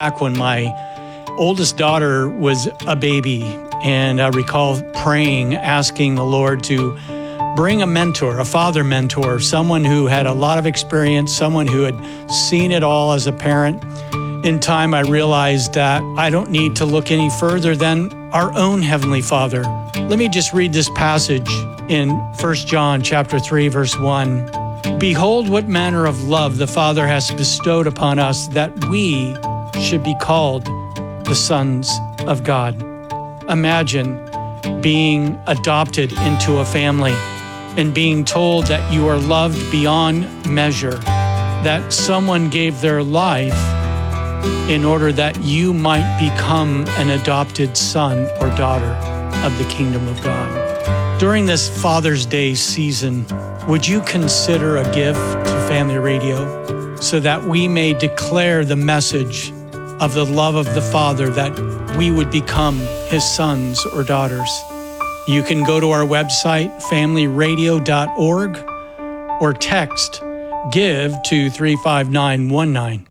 Back when my oldest daughter was a baby, and I recall praying, asking the Lord to bring a mentor, a father mentor, someone who had a lot of experience, someone who had seen it all as a parent. In time, I realized that I don't need to look any further than our own Heavenly Father. Let me just read this passage in 1 John chapter 3, verse 1. Behold, what manner of love the Father has bestowed upon us, that we should be called the sons of God. Imagine being adopted into a family and being told that you are loved beyond measure, that someone gave their life in order that you might become an adopted son or daughter of the kingdom of God. During this Father's Day season, would you consider a gift to Family Radio so that we may declare the message of the love of the Father, that we would become His sons or daughters? You can go to our website, familyradio.org, or text GIVE to 35919.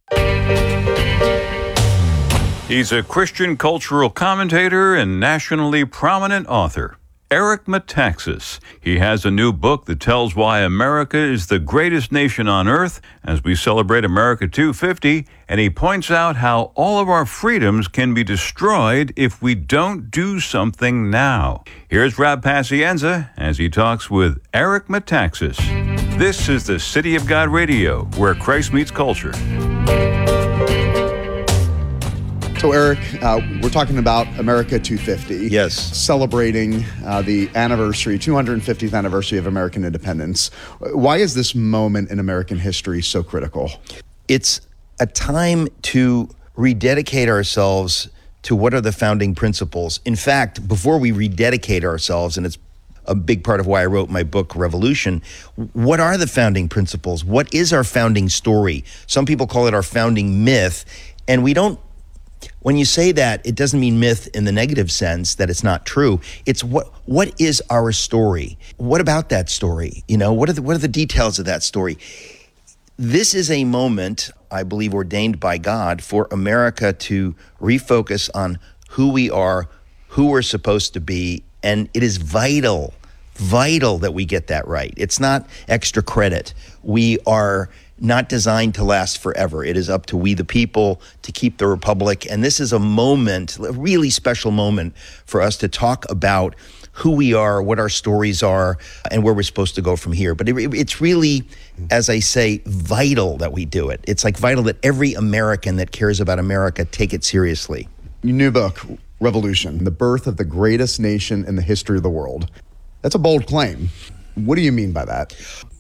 He's a Christian cultural commentator and nationally prominent author, Eric Metaxas. He has a new book that tells why America is the greatest nation on earth as we celebrate America 250, and he points out how all of our freedoms can be destroyed if we don't do something now. Here's Rob Pacienza as he talks with Eric Metaxas. This is the City of God Radio, where Christ meets culture. So, Eric, we're talking about America 250. Yes. Celebrating the anniversary, 250th anniversary of American independence. Why is this moment in American history so critical? It's a time to rededicate ourselves to what are the founding principles. In fact, before we rededicate ourselves, and it's a big part of why I wrote my book, Revolution, what are the founding principles? What is our founding story? Some people call it our founding myth, and we don't. When you say that, it doesn't mean myth in the negative sense that it's not true. It's what is our story? What about that story? You know, what are the details of that story? This is a moment, I believe, ordained by God for America to refocus on who we are, who we're supposed to be, and it is vital that we get that right. It's not extra credit. We are not designed to last forever. It is up to we the people to keep the republic. And this is a moment, a really special moment for us to talk about who we are, what our stories are, and where we're supposed to go from here. But it's really, as I say, vital that we do it. It's like vital that every American that cares about America take it seriously. Your new book, Revolution, the birth of the greatest nation in the history of the world. That's a bold claim. What do you mean by that?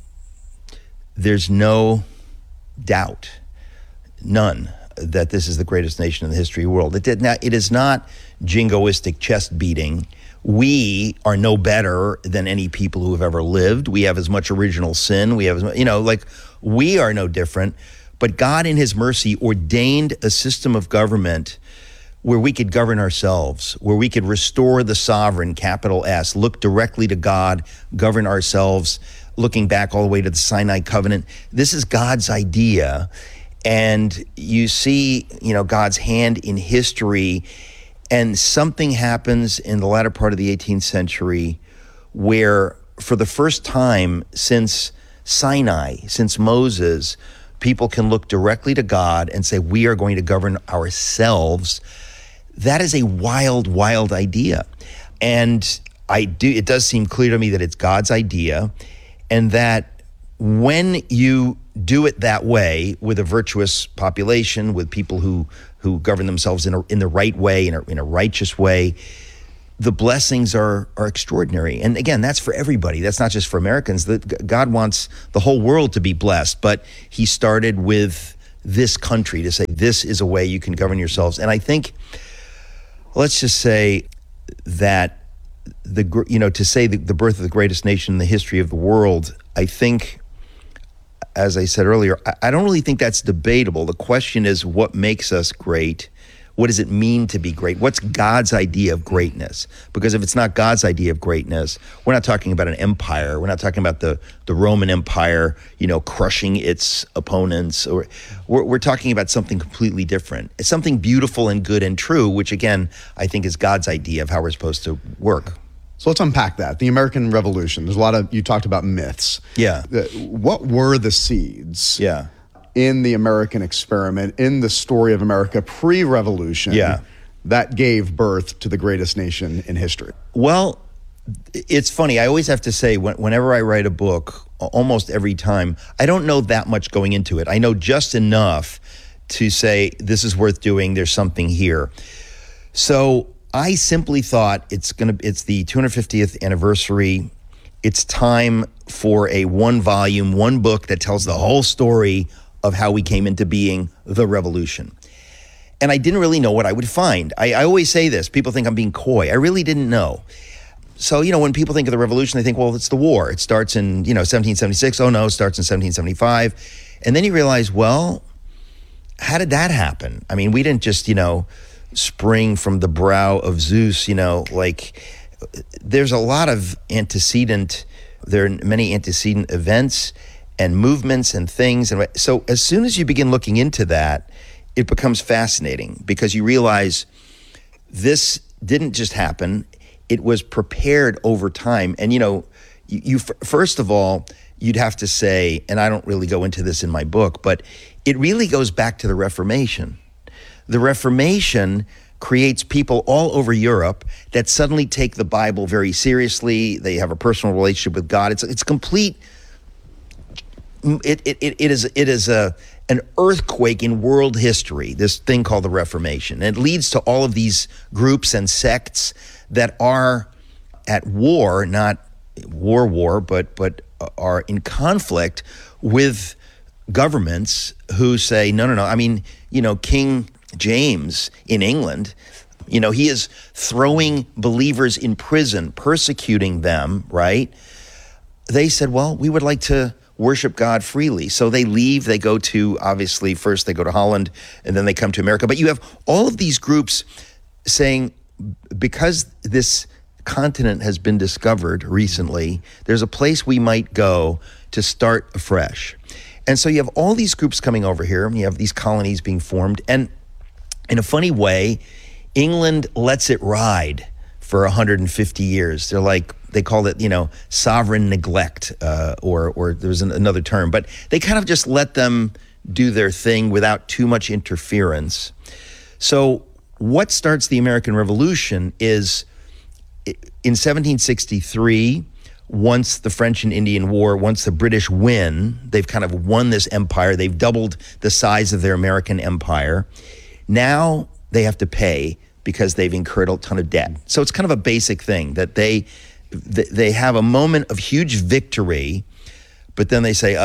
There's no doubt, none, that this is the greatest nation in the history of the world. It is not jingoistic chest beating. We are no better than any people who have ever lived. We have as much original sin. We have, we are no different. But God in His mercy ordained a system of government where we could govern ourselves, where we could restore the sovereign, capital S, look directly to God, govern ourselves, looking back all the way to the Sinai covenant. This is God's idea. And you see, God's hand in history, and something happens in the latter part of the 18th century where for the first time since Sinai, since Moses, people can look directly to God and say, we are going to govern ourselves. That is a wild, wild idea. And it does seem clear to me that it's God's idea, and that when you do it that way with a virtuous population, with people who govern themselves in the right way, in a righteous way, the blessings are extraordinary. And again, that's for everybody. That's not just for Americans. God wants the whole world to be blessed, but He started with this country to say, this is a way you can govern yourselves. And I think, let's just say that to say the birth of the greatest nation in the history of the world, I think, as I said earlier, I don't really think that's debatable. The question is what makes us great, What does it mean to be great? What's God's idea of greatness? Because if it's not God's idea of greatness, we're not talking about an empire. We're not talking about the Roman Empire, crushing its opponents. Or we're talking about something completely different. It's something beautiful and good and true, which again, I think is God's idea of how we're supposed to work. So let's unpack that. The American Revolution. There's a lot of, you talked about myths. Yeah. What were the seeds? Yeah. In the American experiment, in the story of America pre-revolution, that gave birth to the greatest nation in history? Well, it's funny. I always have to say, whenever I write a book, almost every time, I don't know that much going into it. I know just enough to say, this is worth doing, there's something here. So I simply thought it's the 250th anniversary. It's time for a one book that tells the whole story of how we came into being, the revolution. And I didn't really know what I would find. I always say this, people think I'm being coy. I really didn't know. So, when people think of the revolution, they think, well, it's the war. It starts in, 1776. Oh no, it starts in 1775. And then you realize, well, how did that happen? I mean, we didn't just, spring from the brow of Zeus, there's a lot of there are many antecedent events and movements and things. And so as soon as you begin looking into that, it becomes fascinating because you realize this didn't just happen. It was prepared over time. And, you first of all, you'd have to say, and I don't really go into this in my book, but it really goes back to the Reformation. The Reformation creates people all over Europe that suddenly take the Bible very seriously. They have a personal relationship with God. It's complete. It is an earthquake in world history, this thing called the Reformation. And it leads to all of these groups and sects that are at war, not war, but are in conflict with governments who say, no. I mean, King James in England, he is throwing believers in prison, persecuting them, right? They said, well, we would like to worship God freely. So they leave, they go to, obviously, first they go to Holland, and then they come to America. But you have all of these groups saying, because this continent has been discovered recently, there's a place we might go to start afresh. And so you have all these groups coming over here, and you have these colonies being formed, and in a funny way, England lets it ride for 150 years. They call it, sovereign neglect, or there's another term, but they kind of just let them do their thing without too much interference. So what starts the American Revolution is in 1763, once the French and Indian War, once the British win, they've kind of won this empire. They've doubled the size of their American empire. Now they have to pay because they've incurred a ton of debt. So it's kind of a basic thing that they have a moment of huge victory, but then they say,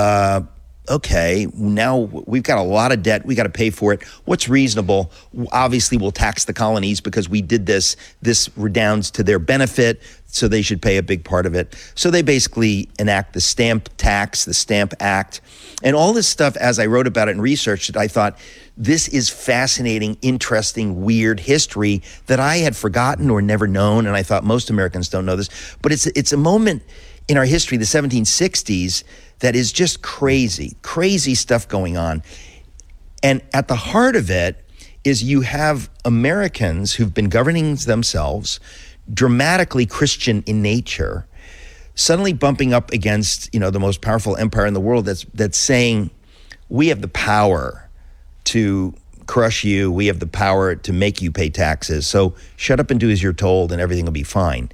okay, now we've got a lot of debt. We got to pay for it. What's reasonable? Obviously, we'll tax the colonies because we did this. This redounds to their benefit, so they should pay a big part of it. So they basically enact the Stamp Tax, the Stamp Act, and all this stuff. As I wrote about it and researched it, I thought, this is fascinating, interesting, weird history that I had forgotten or never known, and I thought most Americans don't know this. But it's a moment in our history, the 1760s, that is just crazy stuff going on. And at the heart of it is you have Americans who've been governing themselves, dramatically Christian in nature, suddenly bumping up against, the most powerful empire in the world that's saying, we have the power to crush you. We have the power to make you pay taxes. So shut up and do as you're told and everything will be fine.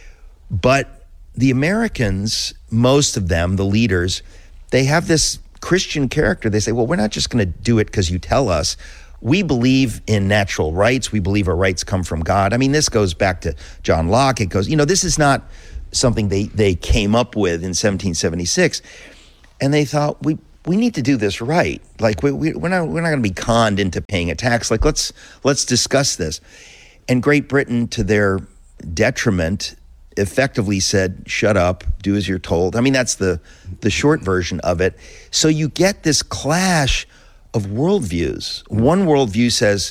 But the Americans, most of them, the leaders, they have this Christian character. They say, well, we're not just going to do it because you tell us. We believe in natural rights. We believe our rights come from God. I mean, this goes back to John Locke. It goes, this is not something they came up with in 1776. And they thought, we need to do this right. Like we're not going to be conned into paying a tax. Like let's discuss this. And Great Britain, to their detriment, effectively said, shut up, do as you're told. I mean, that's the short version of it. So you get this clash of worldviews. One worldview says,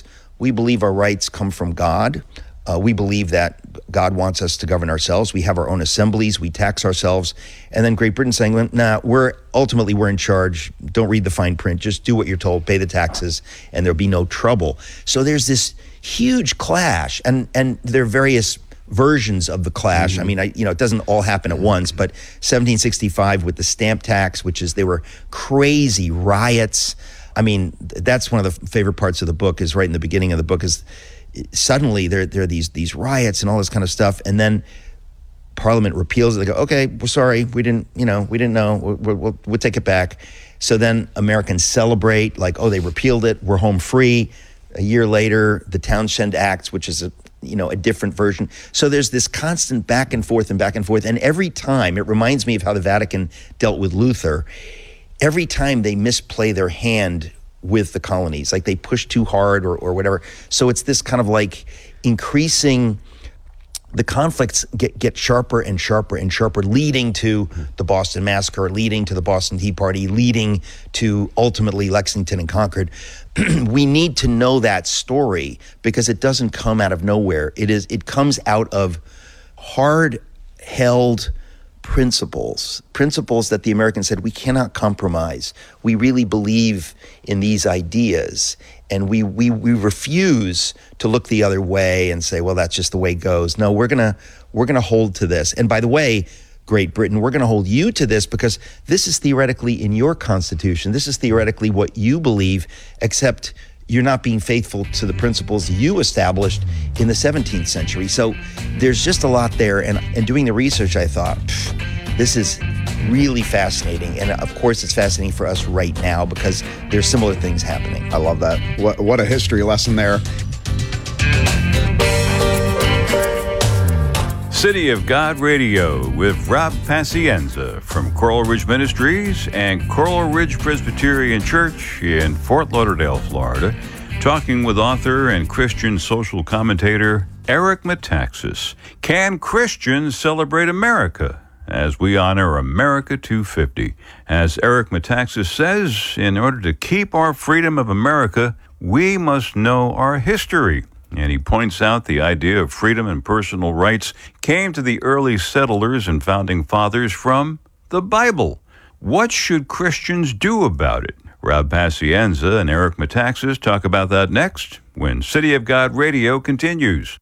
We believe our rights come from God. We believe that God wants us to govern ourselves. We have our own assemblies. We tax ourselves. And then Great Britain saying, well, nah, we're in charge. Don't read the fine print. Just do what you're told. Pay the taxes, and there'll be no trouble. So there's this huge clash, and there are various versions of the clash. I mean, it doesn't all happen at once, but 1765 with the stamp tax, they were crazy riots. I mean, that's one of the favorite parts of the book, is right in the beginning of the book, is suddenly there are these riots and all this kind of stuff, and then Parliament repeals it. They go, okay, we're sorry, we didn't know, we'll take it back. So then Americans celebrate, like, oh, they repealed it, we're home free. A year later, the Townshend Acts, which is a different version. So there's this constant back and forth. And every time, it reminds me of how the Vatican dealt with Luther. Every time they misplay their hand with the colonies, like they push too hard or whatever. So it's this kind of like increasing, the conflicts get sharper and sharper and sharper, leading to the Boston Massacre, leading to the Boston Tea Party, leading to ultimately Lexington and Concord. We need to know that story because it doesn't come out of nowhere. It comes out of hard-held principles that the Americans said, we cannot compromise. We really believe in these ideas, and we refuse to look the other way and say, well, that's just the way it goes. No, we're gonna hold to this. And by the way, Great Britain, we're going to hold you to this because this is theoretically in your Constitution. This is theoretically what you believe, except you're not being faithful to the principles you established in the 17th century. So there's just a lot there. And doing the research, I thought, this is really fascinating. And of course, it's fascinating for us right now because there's similar things happening. I love that. What a history lesson there. City of God Radio with Rob Pacienza from Coral Ridge Ministries and Coral Ridge Presbyterian Church in Fort Lauderdale, Florida, talking with author and Christian social commentator Eric Metaxas. Can Christians celebrate America? As we honor America 250. As Eric Metaxas says, in order to keep our freedom of America, we must know our history. And he points out the idea of freedom and personal rights came to the early settlers and founding fathers from the Bible. What should Christians do about it? Rob Pacienza and Eric Metaxas talk about that next when City of God Radio continues.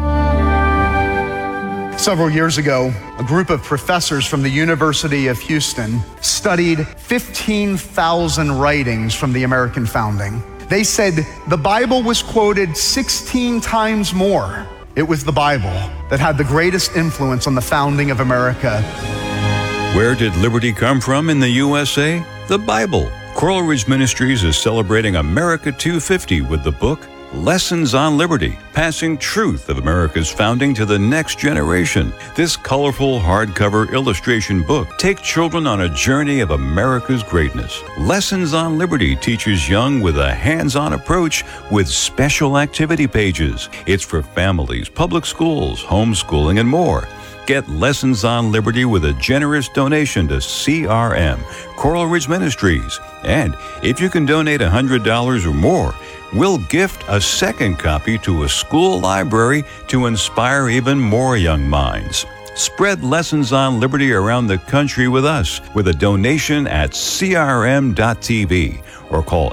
Several years ago, a group of professors from the University of Houston studied 15,000 writings from the American founding. They said the Bible was quoted 16 times more. It was the Bible that had the greatest influence on the founding of America. Where did liberty come from in the USA? The Bible. Coral Ridge Ministries is celebrating America 250 with the book Lessons on Liberty, passing truth of America's founding to the next generation. This colorful hardcover illustration book takes children on a journey of America's greatness. Lessons on Liberty teaches young with a hands-on approach with special activity pages. It's for families, public schools, homeschooling, and more. Get Lessons on Liberty with a generous donation to CRM, Coral Ridge Ministries. And if you can donate $100 or more, we'll gift a second copy to a school library to inspire even more young minds. Spread Lessons on Liberty around the country with us with a donation at crm.tv or call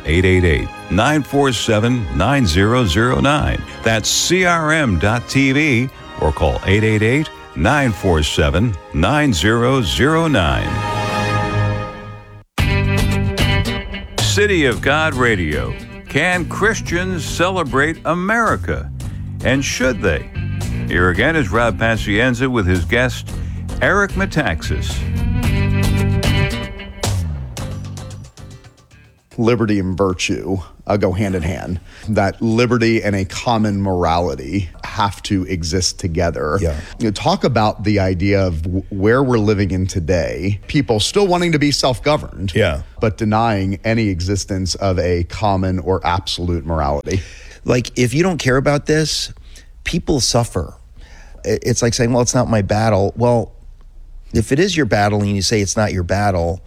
888-947-9009. That's crm.tv or call 888-947-9009. City of God Radio. Can Christians celebrate America? And should they? Here again is Rob Pacienza with his guest, Eric Metaxas. Liberty and virtue go hand in hand. That liberty and a common morality have to exist together. Yeah. Talk about the idea of where we're living in today, people still wanting to be self-governed, but denying any existence of a common or absolute morality. Like, if you don't care about this, people suffer. It's like saying, well, it's not my battle. Well, if it is your battle and you say it's not your battle,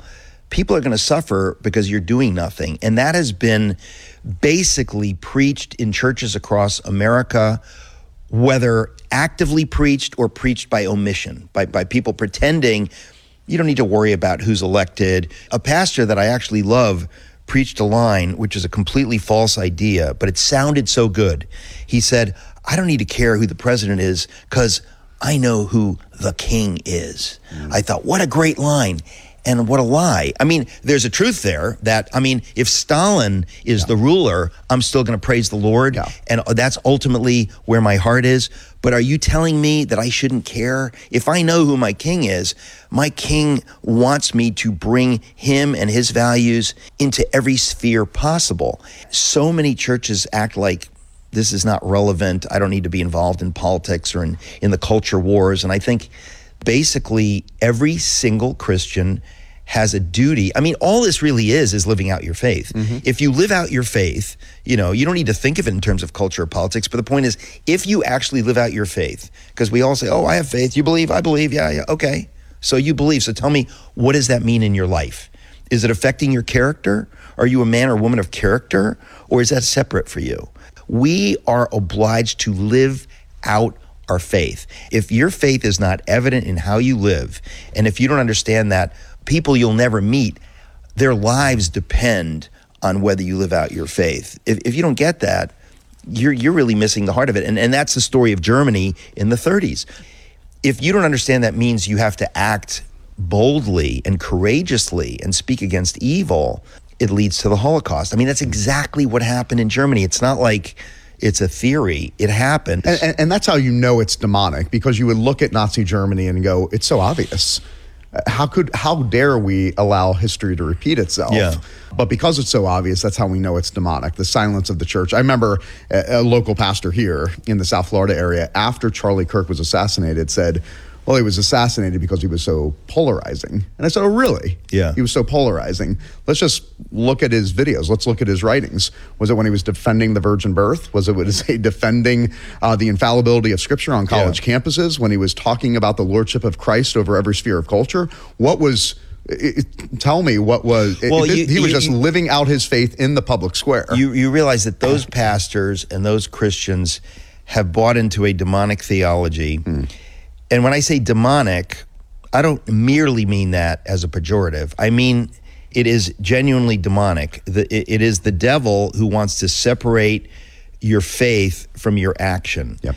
people are going to suffer because you're doing nothing. And that has been basically preached in churches across America, whether actively preached or preached by omission, by people pretending you don't need to worry about who's elected. A pastor that I actually love preached a line, which is a completely false idea, but it sounded so good. He said, I don't need to care who the president is because I know who the king is. I thought, what a great line. And what a lie. I mean, there's a truth there that, I mean, if Stalin is the ruler, I'm still going to praise the Lord. Yeah. And that's ultimately where my heart is. But are you telling me that I shouldn't care? If I know who my king is, my king wants me to bring him and his values into every sphere possible. So many churches act like this is not relevant. I don't need to be involved in politics or in the culture wars. And I think basically every single Christian has a duty. I mean, all this really is living out your faith. If you live out your faith, you know, you don't need to think of it in terms of culture or politics, but the point is, if you actually live out your faith, because we all say, oh, I have faith, you believe, I believe, yeah, okay. So you believe, so tell me, what does that mean in your life? Is it affecting your character? Are you a man or woman of character? Or is that separate for you? We are obliged to live out our faith. If your faith is not evident in how you live, and if you don't understand that people you'll never meet, their lives depend on whether you live out your faith. If you don't get that, you're really missing the heart of it. And that's the story of Germany in the 30s. If you don't understand that means you have to act boldly and courageously and speak against evil, it leads to the Holocaust. I mean, that's exactly what happened in Germany. It's not like it's a theory. It happened. And that's how you know it's demonic, because you would look at Nazi Germany and go, it's so obvious. How dare we allow history to repeat itself? Yeah. But because it's so obvious, that's how we know it's demonic. The silence of the church. I remember a local pastor here in the South Florida area, after Charlie Kirk was assassinated, said, well, he was assassinated because he was so polarizing. And I said, oh, really? Yeah. He was so polarizing. Let's just look at his videos. Let's look at his writings. Was it when he was defending the virgin birth? Was it defending the infallibility of Scripture on college campuses? When he was talking about the lordship of Christ over every sphere of culture? What was... tell me what was... Well, he was just living out his faith in the public square. You realize that those pastors and those Christians have bought into a demonic theology. And when I say demonic, I don't merely mean that as a pejorative. I mean, it is genuinely demonic. It is the devil who wants to separate your faith from your action. Yep.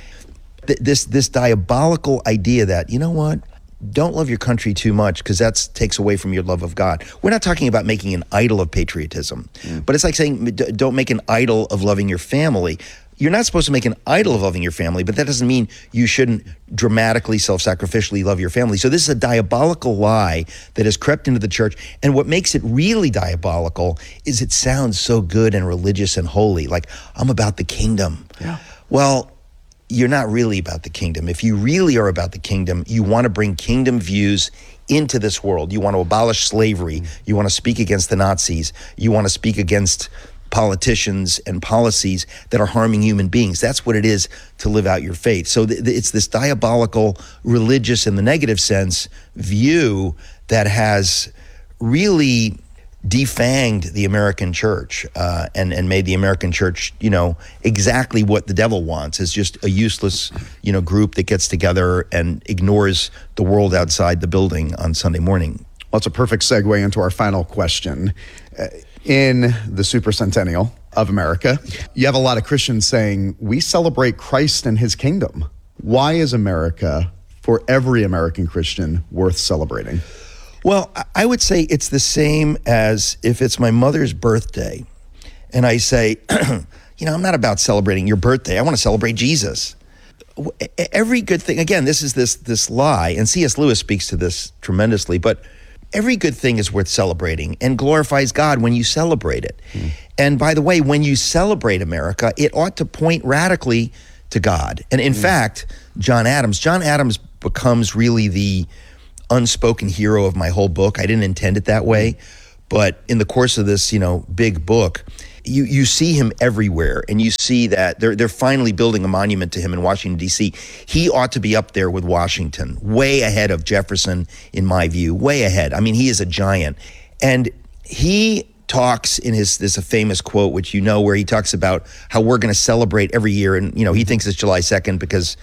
This diabolical idea that, you know what, don't love your country too much because that takes away from your love of God. We're not talking about making an idol of patriotism, but it's like saying don't make an idol of loving your family. You're not supposed to make an idol of loving your family, but that doesn't mean you shouldn't dramatically, self-sacrificially love your family. So this is a diabolical lie that has crept into the church. And what makes it really diabolical is it sounds so good and religious and holy, like I'm about the kingdom. Yeah. Well, you're not really about the kingdom. If you really are about the kingdom, you want to bring kingdom views into this world. You want to abolish slavery. You want to speak against the Nazis. You want to speak against politicians and policies that are harming human beings. That's what it is to live out your faith. So it's this diabolical, religious in the negative sense, view that has really defanged the American church and made the American church, you know, exactly what the devil wants, is just a useless, you know, group that gets together and ignores the world outside the building on Sunday morning. Well, it's a perfect segue into our final question. In the supercentennial of America, you have a lot of Christians saying, we celebrate Christ and his kingdom. Why is America, for every American Christian, worth celebrating? Well, I would say it's the same as if it's my mother's birthday and I say, you know, I'm not about celebrating your birthday. I want to celebrate Jesus. Every good thing, again, this is this lie, and C.S. Lewis speaks to this tremendously, but every good thing is worth celebrating and glorifies God when you celebrate it. And by the way, when you celebrate America, it ought to point radically to God. And in fact, John Adams becomes really the unspoken hero of my whole book. I didn't intend it that way, but in the course of this, you know, big book, you see him everywhere, and you see that they're finally building a monument to him in Washington, D.C. He ought to be up there with Washington, way ahead of Jefferson, in my view, way ahead. I mean, he is a giant. And he talks in there's a famous quote, which where he talks about how we're going to celebrate every year. And, he thinks it's July 2nd because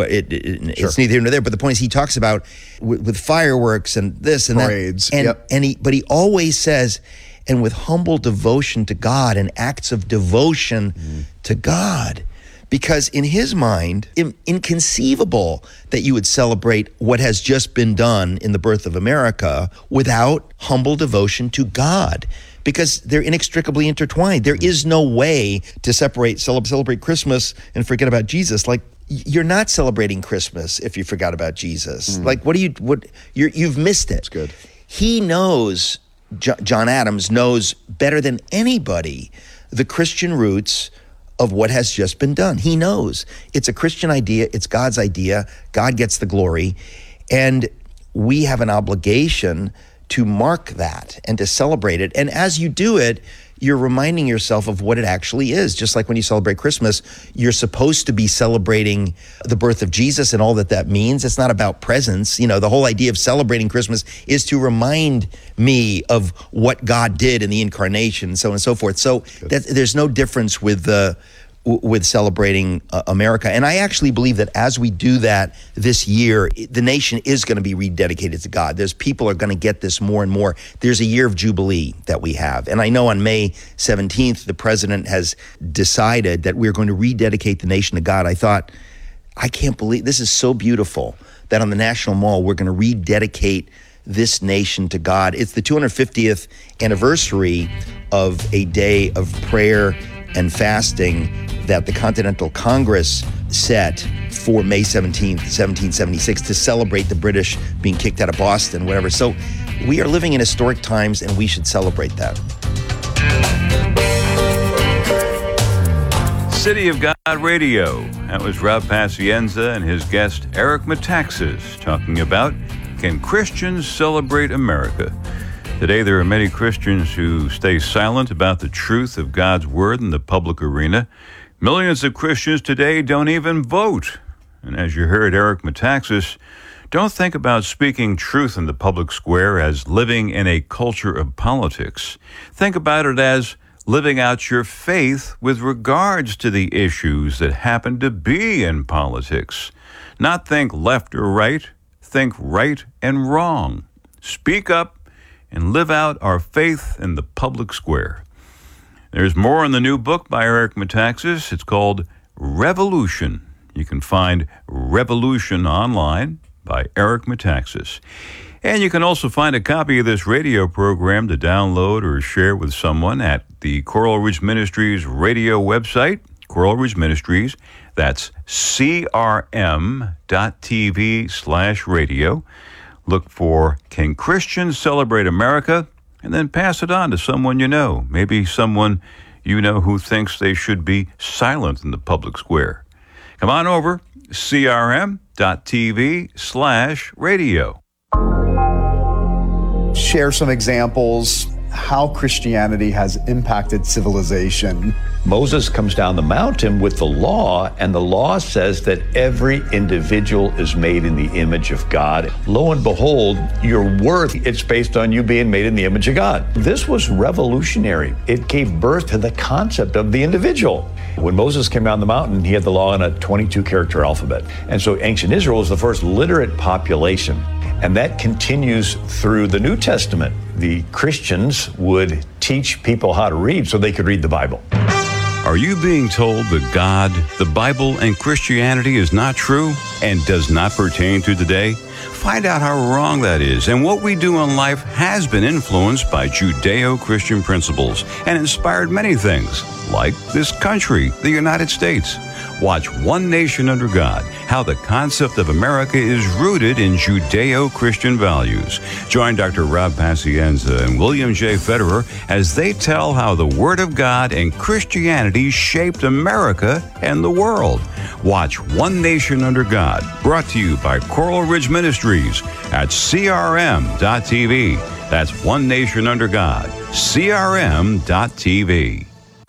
it's neither here nor there. But the point is he talks about with fireworks and this and parades, that. But he always says, and with humble devotion to God and acts of devotion to God. Because in his mind, inconceivable that you would celebrate what has just been done in the birth of America without humble devotion to God. Because they're inextricably intertwined. There is no way to celebrate Christmas and forget about Jesus. Like, you're not celebrating Christmas if you forgot about Jesus. Like, you've missed it. That's good. He knows, John Adams knows better than anybody the Christian roots of what has just been done. He knows it's a Christian idea. It's God's idea. God gets the glory. And we have an obligation to mark that and to celebrate it. And as you do it, you're reminding yourself of what it actually is. Just like when you celebrate Christmas, you're supposed to be celebrating the birth of Jesus and all that means. It's not about presents. The whole idea of celebrating Christmas is to remind me of what God did in the incarnation, so on and so forth. So there's no difference with celebrating America. And I actually believe that as we do that this year, the nation is going to be rededicated to God. People are going to get this more and more. There's a year of Jubilee that we have. And I know on May 17th, the president has decided that we're going to rededicate the nation to God. I thought, I can't believe this is so beautiful that on the National Mall, we're going to rededicate this nation to God. It's the 250th anniversary of a day of prayer and fasting that the Continental Congress set for May 17th, 1776, to celebrate the British being kicked out of Boston, whatever. So we are living in historic times, and we should celebrate that. City of God Radio. That was Rob Pacienza and his guest Eric Metaxas talking about, can Christians celebrate America? Today, there are many Christians who stay silent about the truth of God's word in the public arena. Millions of Christians today don't even vote. And as you heard Eric Metaxas, don't think about speaking truth in the public square as living in a culture of politics. Think about it as living out your faith with regards to the issues that happen to be in politics. Not think left or right, think right and wrong. Speak up and live out our faith in the public square. There's more in the new book by Eric Metaxas. It's called Revolution. You can find Revolution online by Eric Metaxas. And you can also find a copy of this radio program to download or share with someone at the Coral Ridge Ministries radio website, Coral Ridge Ministries. That's crm.tv/radio. Look for Can Christians Celebrate America? And then pass it on to someone you know. Maybe someone you know who thinks they should be silent in the public square. Come on over, crm.tv/radio. Share some examples how Christianity has impacted civilization. Moses comes down the mountain with the law, and the law says that every individual is made in the image of God. Lo and behold, your worth, it's based on you being made in the image of God. This was revolutionary. It gave birth to the concept of the individual. When Moses came down the mountain, he had the law in a 22-character alphabet. And so ancient Israel was the first literate population. And that continues through the New Testament. The Christians would teach people how to read so they could read the Bible. Are you being told that God, the Bible, and Christianity is not true and does not pertain to today? Find out how wrong that is and what we do in life has been influenced by Judeo-Christian principles and inspired many things, like this country, the United States. Watch One Nation Under God, how the concept of America is rooted in Judeo-Christian values. Join Dr. Rob Pacienza and William J. Federer as they tell how the Word of God and Christianity shaped America and the world. Watch One Nation Under God, brought to you by Coral Ridge Ministries at crm.tv. That's One Nation Under God, crm.tv.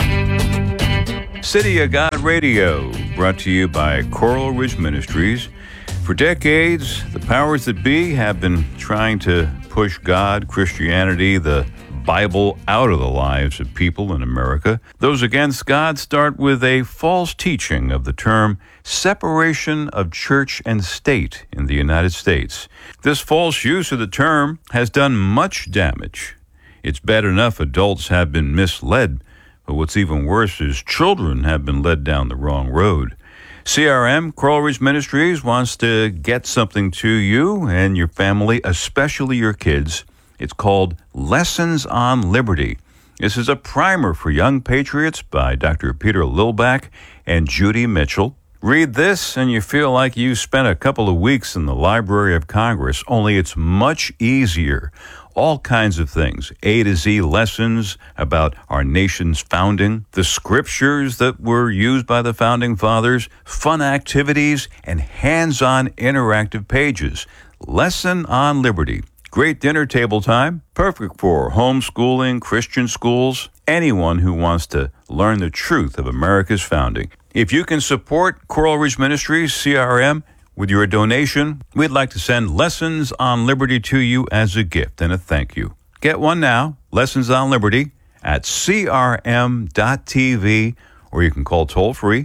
City of God Radio, brought to you by Coral Ridge Ministries. For decades, the powers that be have been trying to push God, Christianity, the Bible out of the lives of people in America. Those against God start with a false teaching of the term separation of church and state in the United States. This false use of the term has done much damage. It's bad enough adults have been misled, but what's even worse is children have been led down the wrong road. CRM, Coral Ridge Ministries, wants to get something to you and your family, especially your kids. It's called Lessons on Liberty. This is a primer for young patriots by Dr. Peter Lilback and Judy Mitchell. Read this and you feel like you spent a couple of weeks in the Library of Congress, only it's much easier. All kinds of things, A to Z lessons about our nation's founding, the scriptures that were used by the Founding Fathers, fun activities, and hands-on interactive pages. Lesson on Liberty. Great dinner table time, perfect for homeschooling, Christian schools, anyone who wants to learn the truth of America's founding. If you can support Coral Ridge Ministries, CRM, with your donation, we'd like to send Lessons on Liberty to you as a gift and a thank you. Get one now, Lessons on Liberty, at crm.tv, or you can call toll-free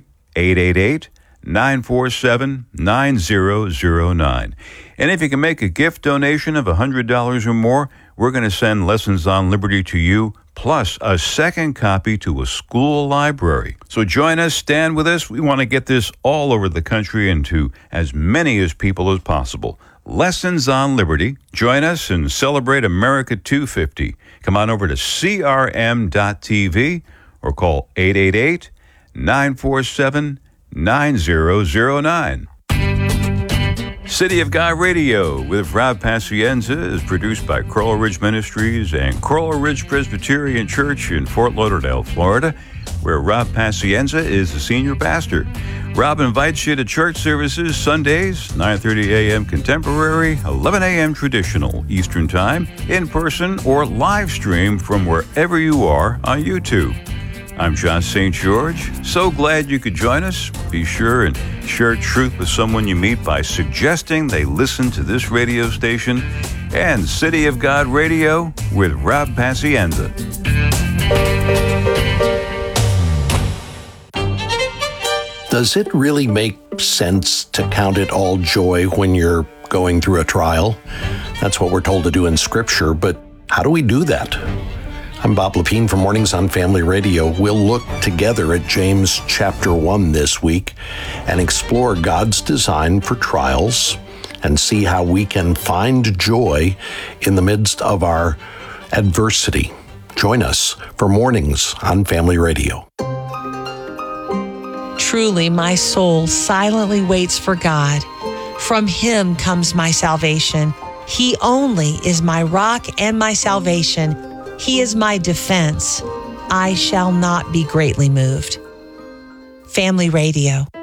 888-947-9009. And if you can make a gift donation of $100 or more, we're going to send Lessons on Liberty to you, plus a second copy to a school library. So join us, stand with us. We want to get this all over the country and to as many as people as possible. Lessons on Liberty. Join us and celebrate America 250. Come on over to crm.tv or call 888-947-9009. City of God Radio with Rob Pacienza is produced by Coral Ridge Ministries and Coral Ridge Presbyterian Church in Fort Lauderdale, Florida, where Rob Pacienza is the senior pastor. Rob invites you to church services Sundays, 9:30 a.m. Contemporary, 11 a.m. Traditional Eastern Time, in person or live stream from wherever you are on YouTube. I'm John St. George. So glad you could join us. Be sure and share truth with someone you meet by suggesting they listen to this radio station and City of God Radio with Rob Pacienza. Does it really make sense to count it all joy when you're going through a trial? That's what we're told to do in Scripture, but how do we do that? I'm Bob Lepine from Mornings on Family Radio. We'll look together at James chapter 1 this week and explore God's design for trials and see how we can find joy in the midst of our adversity. Join us for Mornings on Family Radio. Truly, my soul silently waits for God. From Him comes my salvation. He only is my rock and my salvation. He is my defense. I shall not be greatly moved. Family Radio.